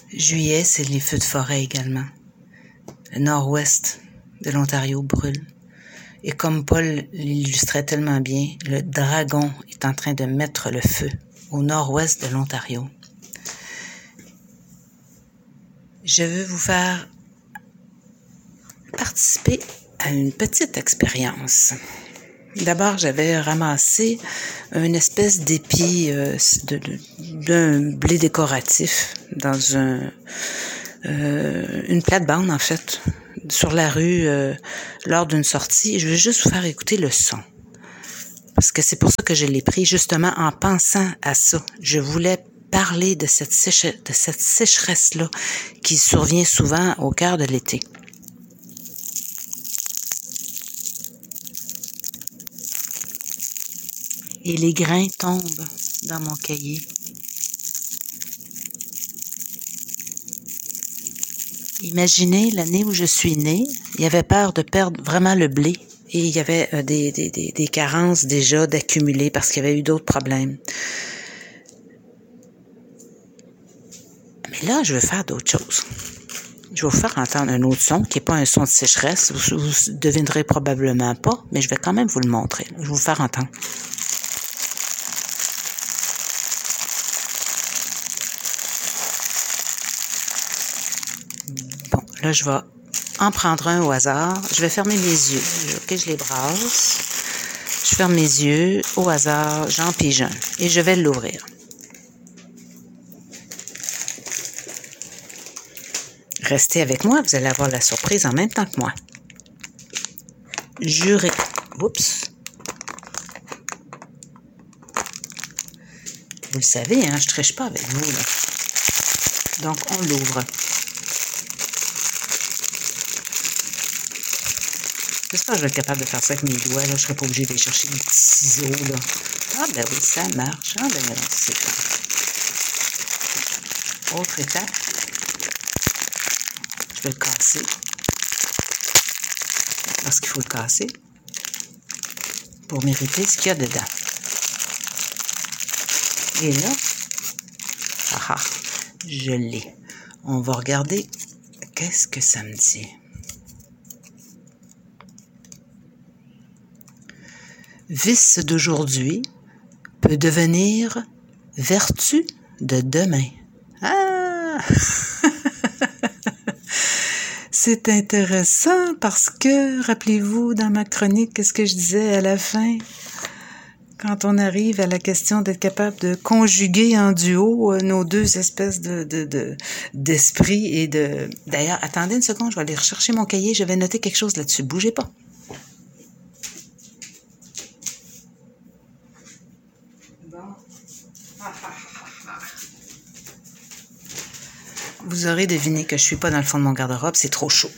Juillet, c'est les feux de forêt également. Le nord-ouest de l'Ontario brûle. Et comme Paul l'illustrait tellement bien, le dragon est en train de mettre le feu au nord-ouest de l'Ontario. Je veux vous faire participer à une petite expérience. D'abord, j'avais ramassé une espèce d'épi d'un blé décoratif dans une plate-bande, en fait, sur la rue lors d'une sortie. Je vais juste vous faire écouter le son. Parce que c'est pour ça que je l'ai pris, justement en pensant à ça. Je voulais parler de cette sécheresse-là qui survient souvent au cœur de l'été. Et les grains tombent dans mon cahier. Imaginez l'année où je suis née, il y avait peur de perdre vraiment le blé et il y avait des carences déjà d'accumuler parce qu'il y avait eu d'autres problèmes. Mais là, je veux faire d'autres choses. Je vais vous faire entendre un autre son qui n'est pas un son de sécheresse, vous devinerez probablement pas, mais je vais quand même vous le montrer. Je vais vous faire entendre. Bon, là, je vais en prendre un au hasard. Je vais fermer mes yeux. OK, je les brasse. Je ferme mes yeux. Au hasard, j'en pige un. Et je vais l'ouvrir. Restez avec moi, vous allez avoir la surprise en même temps que moi. Jurez. Oups. Vous le savez, hein, je ne triche pas avec vous, là. Donc, on l'ouvre. J'espère que je vais être capable de faire ça avec mes doigts. Là. Je ne serai pas obligée d'aller chercher des petits ciseaux. Là. Ah ben oui, ça marche. Ah ben non, c'est fait. Autre étape. Je vais le casser. Parce qu'il faut le casser pour mériter ce qu'il y a dedans. Et là, je l'ai. On va regarder qu'est-ce que ça me dit. Vice d'aujourd'hui peut devenir vertu de demain. Ah! C'est intéressant parce que, rappelez-vous, dans ma chronique, qu'est-ce que je disais à la fin? Quand on arrive à la question d'être capable de conjuguer en duo nos deux espèces d'esprit et de... D'ailleurs, attendez une seconde, je vais aller rechercher mon cahier, je vais noter quelque chose là-dessus. Bougez pas. Vous aurez deviné que je suis pas dans le fond de mon garde-robe, c'est trop chaud.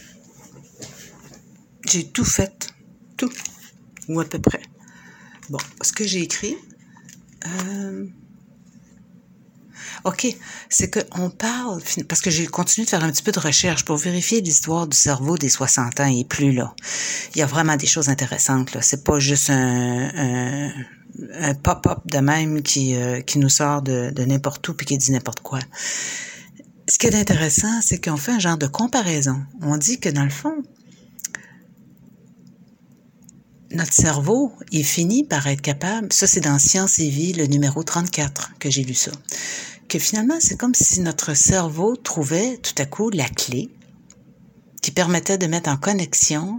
J'ai tout fait. Tout. Ou à peu près. Bon, ce que j'ai écrit... OK, c'est qu'on parle... Parce que j'ai continué de faire un petit peu de recherche pour vérifier l'histoire du cerveau des 60 ans et plus, là. Il y a vraiment des choses intéressantes, là. C'est pas juste un pop-up de même qui nous sort de n'importe où puis qui dit n'importe quoi. Ce qui est intéressant, c'est qu'on fait un genre de comparaison. On dit que dans le fond, notre cerveau, il finit par être capable, ça c'est dans Science et Vie, le numéro 34 que j'ai lu ça, que finalement c'est comme si notre cerveau trouvait tout à coup la clé qui permettait de mettre en connexion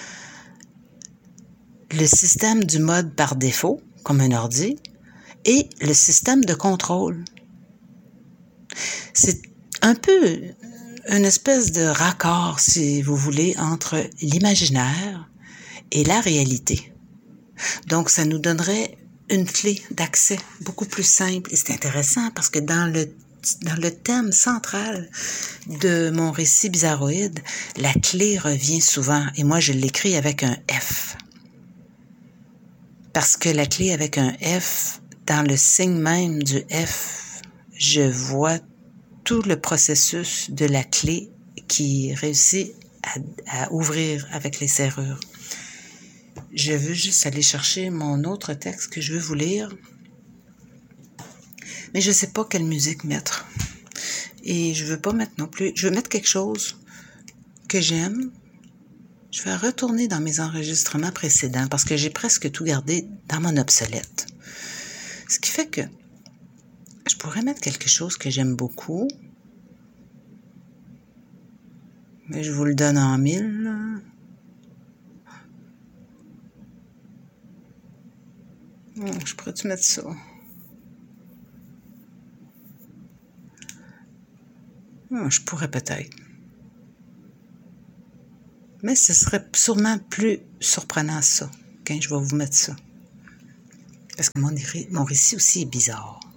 le système du mode par défaut, comme un ordi, et le système de contrôle. C'est un peu une espèce de raccord, si vous voulez, entre l'imaginaire et la réalité. Donc, ça nous donnerait une clé d'accès beaucoup plus simple. Et c'est intéressant parce que dans le thème central de mon récit bizarroïde, la clé revient souvent. Et moi, je l'écris avec un F. Parce que la clé avec un F, dans le signe même du F, je vois tout le processus de la clé qui réussit à ouvrir avec les serrures. Je veux juste aller chercher mon autre texte que je veux vous lire. Mais je ne sais pas quelle musique mettre. Et je veux pas mettre non plus... Je veux mettre quelque chose que j'aime. Je vais retourner dans mes enregistrements précédents parce que j'ai presque tout gardé dans mon obsolète. Ce qui fait que je pourrais mettre quelque chose que j'aime beaucoup. Mais je vous le donne en mille, là. Je pourrais-tu mettre ça? Je pourrais peut-être. Mais ce serait sûrement plus surprenant ça, quand je vais vous mettre ça. Parce que mon récit aussi est bizarre.